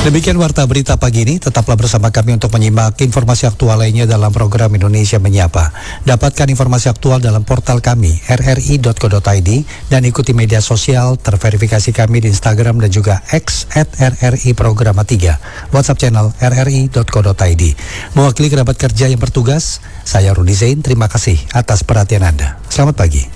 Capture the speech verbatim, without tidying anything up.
Demikian Warta Berita pagi ini, tetaplah bersama kami untuk menyimak informasi aktual lainnya dalam program Indonesia Menyapa. Dapatkan informasi aktual dalam portal kami r r i dot co dot i d dan ikuti media sosial terverifikasi kami di Instagram dan juga X at r r i programa tiga, WhatsApp channel r r i dot co dot i d. Mewakili kerabat kerja yang bertugas, saya Rudi Zain, terima kasih atas perhatian Anda. Selamat pagi.